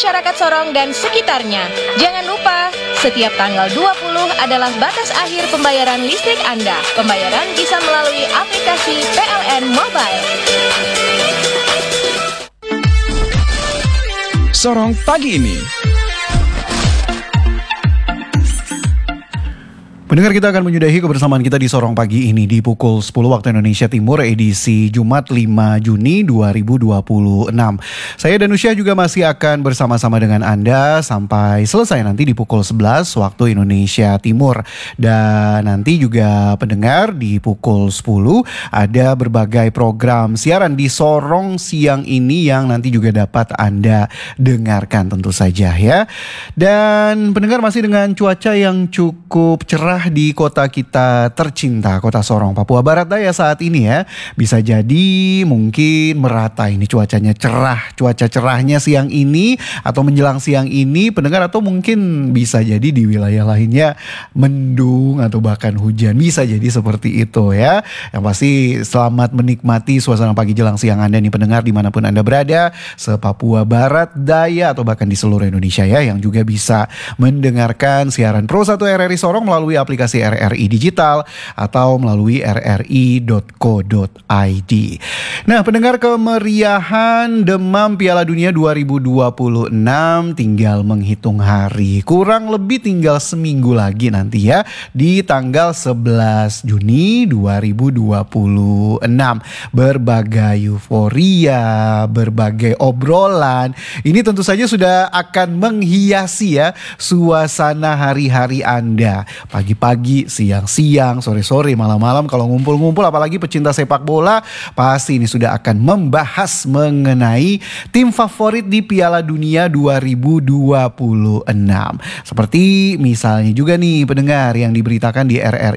masyarakat Sorong dan sekitarnya. Jangan lupa, setiap tanggal 20 adalah batas akhir pembayaran listrik Anda. Pembayaran bisa melalui aplikasi PLN Mobile. Sorong pagi ini. Pendengar, kita akan menyudahi kebersamaan kita di Sorong pagi ini di pukul 10 waktu Indonesia Timur, edisi Jumat 5 Juni 2026. Saya Danusia juga masih akan bersama-sama dengan Anda sampai selesai nanti di pukul 11 waktu Indonesia Timur. Dan nanti juga pendengar di pukul 10 ada berbagai program siaran di Sorong siang ini yang nanti juga dapat Anda dengarkan tentu saja ya. Dan pendengar, masih dengan cuaca yang cukup cerah di kota kita tercinta, kota Sorong, Papua Barat Daya saat ini ya. Bisa jadi mungkin merata ini cuacanya cerah, cuaca cerahnya siang ini atau menjelang siang ini pendengar, atau mungkin bisa jadi di wilayah lainnya mendung atau bahkan hujan, bisa jadi seperti itu ya. Yang pasti selamat menikmati suasana pagi jelang siang Anda nih pendengar dimanapun Anda berada, se-Papua Barat Daya atau bahkan di seluruh Indonesia ya, yang juga bisa mendengarkan siaran Pro 1 RRI Sorong melalui aplikasi RRI Digital atau melalui rri.co.id. Nah pendengar, kemeriahan demam Piala Dunia 2026 tinggal menghitung hari. Kurang lebih tinggal seminggu lagi nanti ya, di tanggal 11 Juni 2026. Berbagai euforia, berbagai obrolan, ini tentu saja sudah akan menghiasi ya suasana hari-hari Anda. Pagi-pagi, siang-siang, sore-sore, malam-malam kalau ngumpul-ngumpul, apalagi pecinta sepak bola, pasti ini sudah akan membahas mengenai tim favorit di Piala Dunia 2026. Seperti misalnya juga nih pendengar yang diberitakan di